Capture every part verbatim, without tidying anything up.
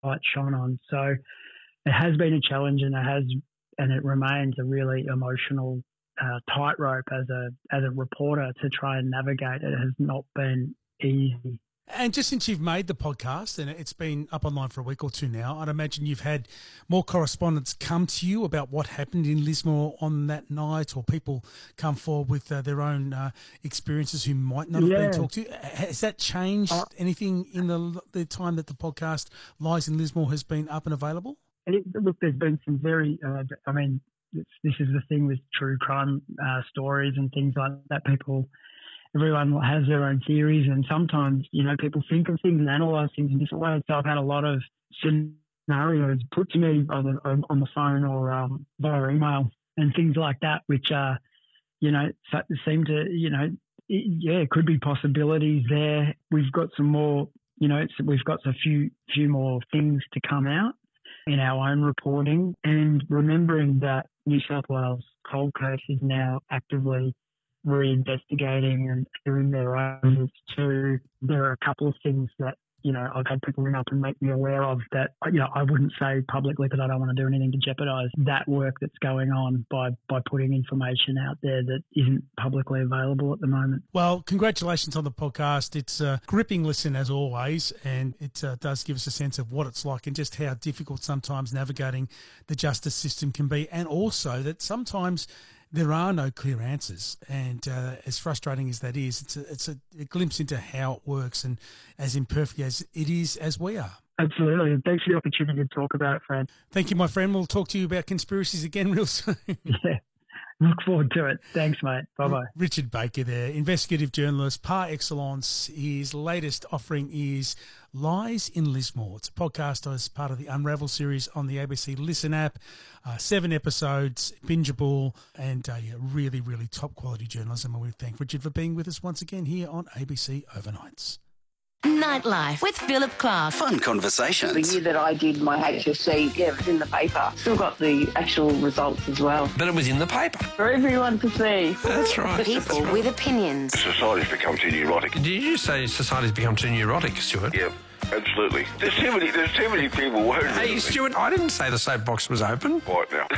shone on. So it has been a challenge, and it has, and it remains a really emotional uh, tightrope as a as a reporter to try and navigate. It has not been easy. And just since you've made the podcast, and it's been up online for a week or two now, I'd imagine you've had more correspondents come to you about what happened in Lismore on that night, or people come forward with uh, their own uh, experiences who might not have Yeah. been talked to. Has that changed uh, anything in the the time that the podcast Lies in Lismore has been up and available? It, look, there's been some very, uh, I mean, it's, this is the thing with true crime uh, stories and things like that. People... Everyone has their own theories, and sometimes, you know, people think of things and analyse things in different ways. So I've had a lot of scenarios put to me on the, on the phone or um, via email and things like that, which, uh, you know, seem to, you know, it, yeah, it could be possibilities there. We've got some more, you know, it's, we've got a few, few more things to come out in our own reporting, and remembering that New South Wales cold case is now actively re-investigating and doing their own too. There are a couple of things that, you know, I've had people ring up and make me aware of that, you know, I wouldn't say publicly because I don't want to do anything to jeopardise that work that's going on by, by putting information out there that isn't publicly available at the moment. Well, congratulations on the podcast. It's a gripping listen as always, and it uh, does give us a sense of what it's like and just how difficult sometimes navigating the justice system can be, and also that sometimes there are no clear answers, and uh, as frustrating as that is, it's a, it's a, a glimpse into how it works, and as imperfect as it is as we are. Absolutely, and thanks for the opportunity to talk about it, Fran. Thank you, my friend. We'll talk to you about conspiracies again real soon. Yeah, look forward to it. Thanks, mate. Bye-bye. Richard Baker there, investigative journalist par excellence. His latest offering is Lies in Lismore. It's a podcast as part of the Unravel series on the A B C Listen app. Uh, seven episodes, bingeable, and uh, yeah, really, really top quality journalism. And we thank Richard for being with us once again here on A B C Overnights. Nightlife with Philip Clark. Fun conversations. The year that I did my H S C, yeah, it was in the paper. Still got the actual results as well. But it was in the paper. For everyone to see. That's right. People That's right. with opinions. Society's become too neurotic. Did you say society's become too neurotic, Stuart? Yeah, absolutely. There's too many, there's too many people worried. Hey, Stuart, I didn't say the soapbox was open. Right now.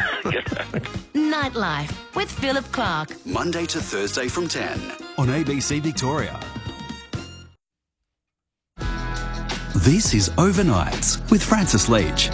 Nightlife with Philip Clark. Monday to Thursday from ten on A B C Victoria. This is Overnights with Francis Leach.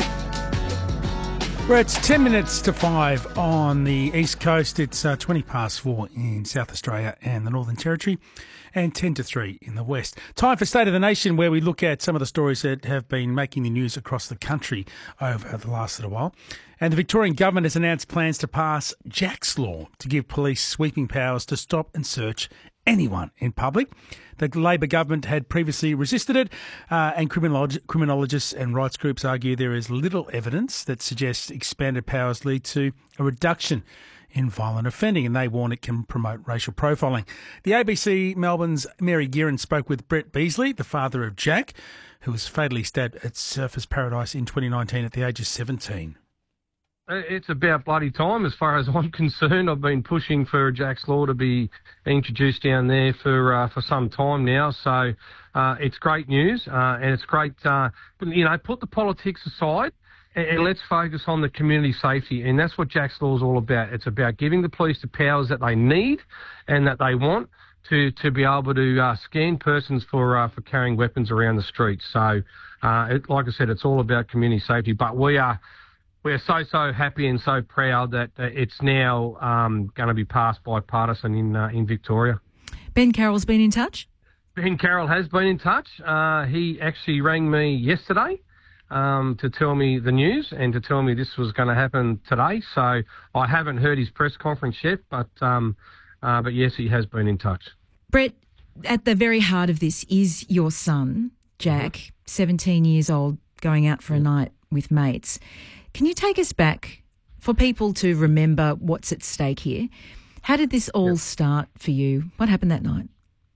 Well, it's ten minutes to five on the East Coast. It's uh, twenty past four in South Australia and the Northern Territory, and ten to three in the West. Time for State of the Nation, where we look at some of the stories that have been making the news across the country over the last little while. And the Victorian government has announced plans to pass Jack's Law to give police sweeping powers to stop and search anyone in public. The Labor government had previously resisted it, uh, and criminolog- criminologists and rights groups argue there is little evidence that suggests expanded powers lead to a reduction in violent offending, and they warn it can promote racial profiling. The A B C Melbourne's Mary Guerin spoke with Brett Beasley, the father of Jack, who was fatally stabbed at Surfers Paradise in twenty nineteen at the age of seventeen. It's about bloody time as far as I'm concerned. I've been pushing for Jack's Law to be introduced down there for uh, for some time now. So uh, it's great news, uh, and it's great, uh, you know, put the politics aside and, and let's focus on the community safety. And that's what Jack's Law is all about. It's about giving the police the powers that they need and that they want to, to be able to uh, scan persons for uh, for carrying weapons around the streets. So, uh, it, like I said, it's all about community safety. But we are... We're so, so happy and so proud that uh, it's now um, going to be passed bipartisan in uh, in Victoria. Ben Carroll's been in touch? Ben Carroll has been in touch. Uh, he actually rang me yesterday um, to tell me the news and to tell me this was going to happen today. So I haven't heard his press conference yet, but, um, uh, but yes, he has been in touch. Brett, at the very heart of this is your son, Jack, mm-hmm. seventeen years old, going out for a night with mates. Can you take us back for people to remember what's at stake here? How did this all yep. start for you? What happened that night?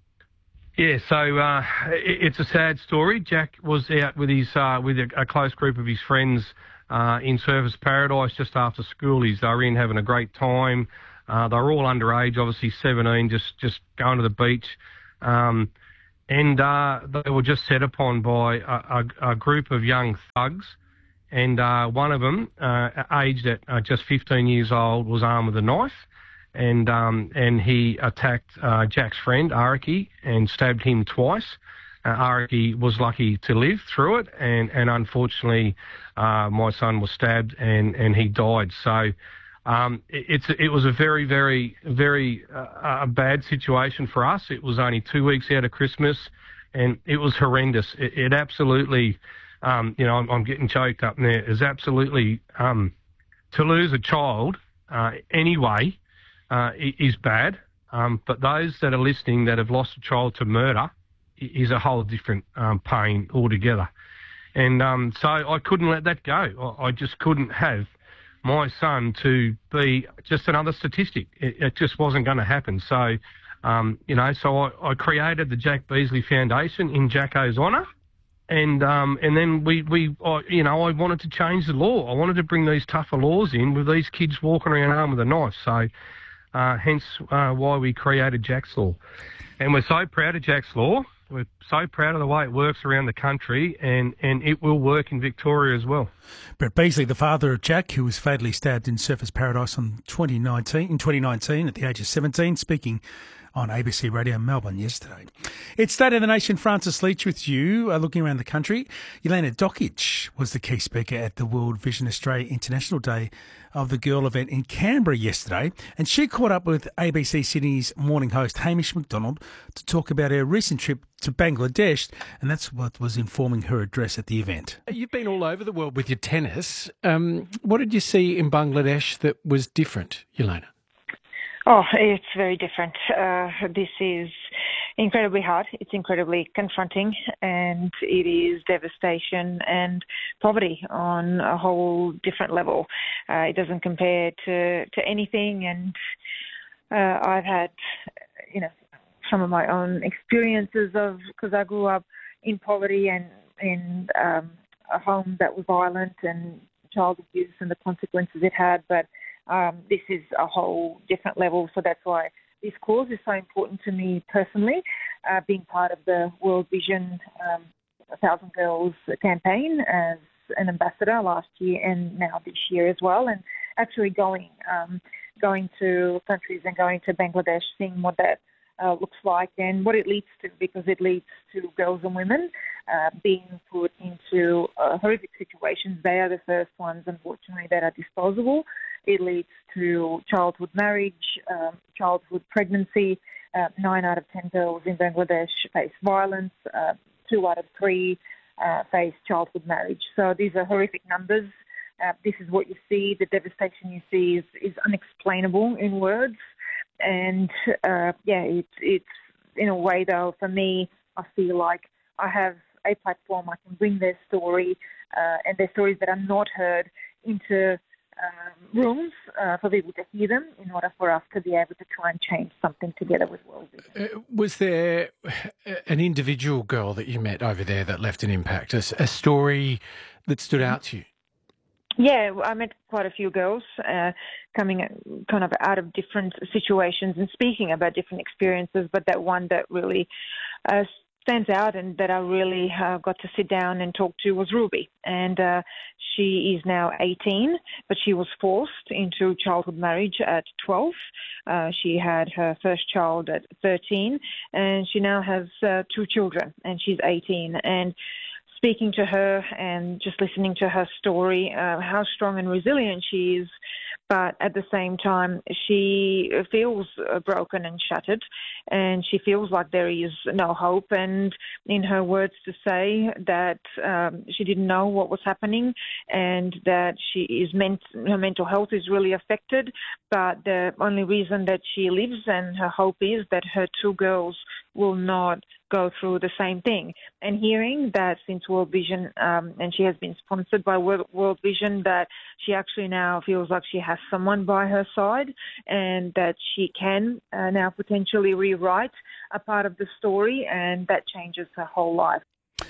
Yeah, so uh, it, it's a sad story. Jack was out with his uh, with a, a close group of his friends uh, in Surfers Paradise just after school. He's they were in having a great time. Uh, they were all underage, obviously seventeen, just just going to the beach. Um, and uh, they were just set upon by a, a, a group of young thugs, and uh, one of them, uh, aged at uh, just fifteen years old, was armed with a knife, and um, and he attacked uh, Jack's friend, Araki, and stabbed him twice. Uh, Araki was lucky to live through it, and, and unfortunately uh, my son was stabbed and, and he died. So um, it, it's, it was a very, very, very uh, a bad situation for us. It was only two weeks out of Christmas, and it was horrendous. It, it absolutely... Um, you know, I'm, I'm getting choked up there. Is absolutely um, to lose a child uh, anyway uh, is bad. Um, but those that are listening that have lost a child to murder is a whole different um, pain altogether. And um, so I couldn't let that go. I, I just couldn't have my son to be just another statistic. It, it just wasn't going to happen. So, um, you know, so I, I created the Jack Beasley Foundation in Jacko's honour. And um, and then we, we uh, you know, I wanted to change the law. I wanted to bring these tougher laws in with these kids walking around armed with a knife. So uh, hence uh, why we created Jack's Law. And we're so proud of Jack's Law. We're so proud of the way it works around the country, and, and it will work in Victoria as well. Brett Beasley, the father of Jack, who was fatally stabbed in Surfers Paradise on twenty nineteen, in twenty nineteen at the age of seventeen, speaking on A B C Radio Melbourne yesterday. It's State of the Nation. Francis Leach with you, uh, looking around the country. Jelena Dokic was the key speaker at the World Vision Australia International Day of the Girl event in Canberra yesterday, and she caught up with A B C Sydney's morning host Hamish McDonald to talk about her recent trip to Bangladesh, and that's what was informing her address at the event. You've been all over the world with your tennis. Um, what did you see in Bangladesh that was different, Jelena? Oh, it's very different. Uh, this is incredibly hard. It's incredibly confronting, and it is devastation and poverty on a whole different level. Uh, it doesn't compare to, to anything, and uh, I've had, you know, some of my own experiences of, because I grew up in poverty and in um, a home that was violent and child abuse and the consequences it had, but Um, this is a whole different level, so that's why this cause is so important to me personally, uh, being part of the World Vision um, one thousand Girls campaign as an ambassador last year and now this year as well, and actually going um, going to countries and going to Bangladesh, seeing what that uh, looks like and what it leads to, because it leads to girls and women uh, being put into uh, horrific situations. They are the first ones, unfortunately, that are disposable. It leads to childhood marriage, um, childhood pregnancy. Uh, nine out of ten girls in Bangladesh face violence. Uh, two out of three uh, face childhood marriage. So these are horrific numbers. Uh, this is what you see. The devastation you see is, is unexplainable in words. And, uh, yeah, it's, it's in a way, though, for me, I feel like I have a platform. I can bring their story uh, and their stories that are not heard into Um, rooms uh, for people to hear them in order for us to be able to try and change something together with World Vision. Uh, was there an individual girl that you met over there that left an impact, a, a story that stood out to you? Yeah, I met quite a few girls uh, coming kind of out of different situations and speaking about different experiences, but that one that really uh, stands out and that I really uh, got to sit down and talk to was Ruby. And uh, she is now eighteen, but she was forced into childhood marriage at twelve. Uh, she had her first child at thirteen, and she now has uh, two children, and she's eighteen. And speaking to her and just listening to her story, uh, how strong and resilient she is, but at the same time, she feels broken and shattered, and she feels like there is no hope. And in her words, to say that um, she didn't know what was happening, and that she is meant her mental health is really affected. But the only reason that she lives and her hope is that her two girls will not go through the same thing. And hearing that since World Vision, um, and she has been sponsored by World Vision, that she actually now feels like she has someone by her side, and that she can uh, now potentially rewrite a part of the story, and that changes her whole life.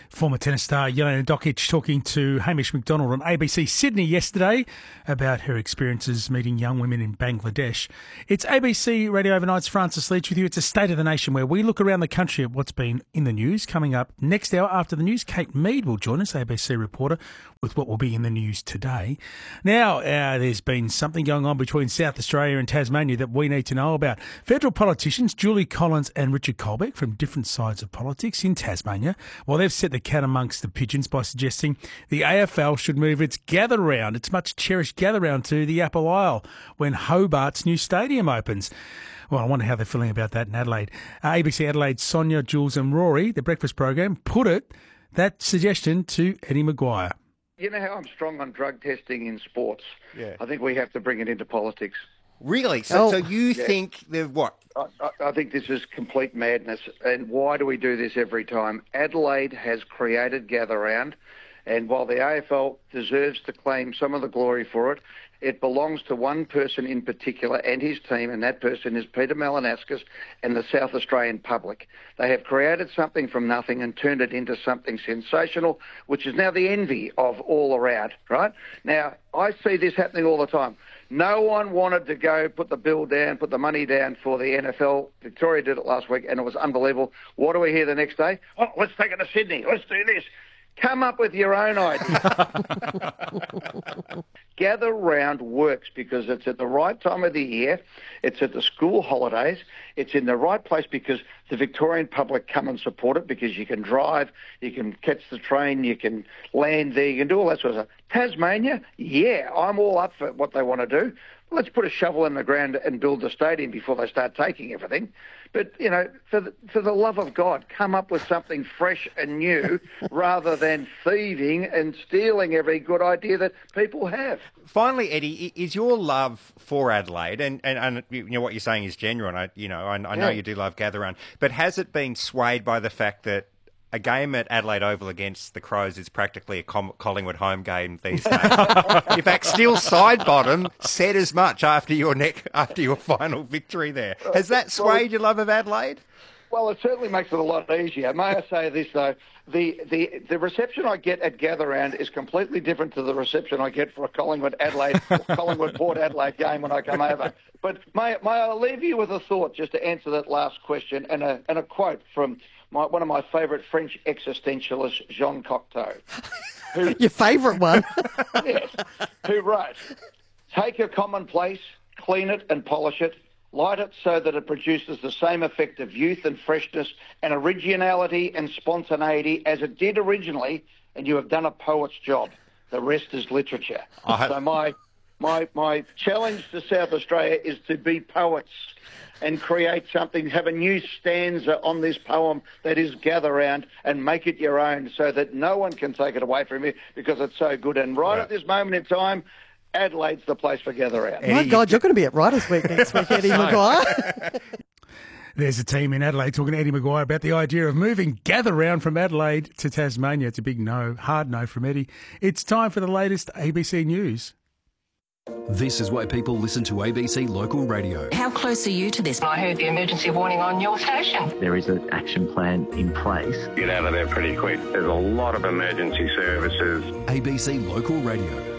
Former tennis star Jelena Dokic talking to Hamish McDonald on A B C Sydney yesterday about her experiences meeting young women in Bangladesh. It's A B C Radio Overnight's Francis Leach with you. It's a State of the Nation where we look around the country at what's been in the news. Coming up next hour after the news, Kate Mead will join us, A B C reporter, with what will be in the news today. Now, uh, there's been something going on between South Australia and Tasmania that we need to know about. Federal politicians Julie Collins and Richard Colbeck from different sides of politics in Tasmania, well, they've set the cat amongst the pigeons by suggesting the A F L should move its gather round, its much cherished gather round, to the Apple Isle when Hobart's new stadium opens. Well, I wonder how they're feeling about that in Adelaide. Uh, A B C Adelaide's Sonia, Jules and Rory, the breakfast program, put it, that suggestion to Eddie Maguire. You know how I'm strong on drug testing in sports? Yeah. I think we have to bring it into politics. Really? So, Oh. so you Yeah. think the what? I, I, I think this is complete madness. And why do we do this every time? Adelaide has created Gather Round, and while the A F L deserves to claim some of the glory for it, it belongs to one person in particular and his team, and that person is Peter Malinauskas and the South Australian public. They have created something from nothing and turned it into something sensational, which is now the envy of all around, right? Now, I see this happening all the time. No one wanted to go put the bill down, put the money down for the N F L. Victoria did it last week, and it was unbelievable. What do we hear the next day? Oh, let's take it to Sydney. Let's do this. Come up with your own idea. Gather Round works because it's at the right time of the year. It's at the school holidays. It's in the right place because the Victorian public come and support it because you can drive, you can catch the train, you can land there, you can do all that sort of stuff. Tasmania, yeah, I'm all up for what they want to do. Let's put a shovel in the ground and build the stadium before they start taking everything. But, you know, for the, for the love of God, come up with something fresh and new rather than thieving and stealing every good idea that people have. Finally, Eddie, i- is your love for Adelaide, and, and, and you know what you're saying is genuine. I, you know, I, I know Yeah. you do love Gather Round, but has it been swayed by the fact that a game at Adelaide Oval against the Crows is practically a Com- Collingwood home game these days? In fact, Steele Sidebottom said as much after your neck after your final victory there. Has that swayed your love of Adelaide? Well, it certainly makes it a lot easier. May I say this, though? The, the, the reception I get at Gather Round is completely different to the reception I get for a Collingwood Adelaide or Collingwood Port Adelaide game when I come over. But may, may I leave you with a thought just to answer that last question and a, and a quote from my, one of my favourite French existentialists, Jean Cocteau. Who, Your favourite one? yes, who wrote, "Take a commonplace, clean it and polish it, light it so that it produces the same effect of youth and freshness and originality and spontaneity as it did originally, and you have done a poet's job. The rest is literature." I- So my, my, my challenge to South Australia is to be poets and create something, have a new stanza on this poem that is Gather Round and make it your own so that no one can take it away from you because it's so good. And right, right. at this moment in time, Adelaide's the place for Gather Round. My God, you're going to be at Writers' Week next week, Eddie Maguire. There's a team in Adelaide talking to Eddie Maguire about the idea of moving Gather Round from Adelaide to Tasmania. It's a big no, hard no from Eddie. It's time for the latest A B C News. This is why people listen to A B C Local Radio. How close are you to this? I heard the emergency warning on your station. There is an action plan in place. Get out of there pretty quick. There's a lot of emergency services. A B C Local Radio.